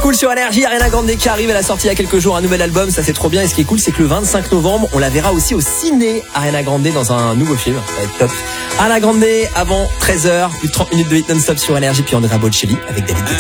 cool sur Énergie, Ariana Grande qui arrive, elle a sorti il y a quelques jours un nouvel album, ça c'est trop bien. Et ce qui est cool, c'est que le 25 novembre, on la verra aussi au ciné, Ariana Grande, dans un nouveau film, ça va être top. Ariana Grande avant 13h, plus de 30 minutes de hit non-stop sur Énergie, puis Andrea Bocelli avec David Guetta.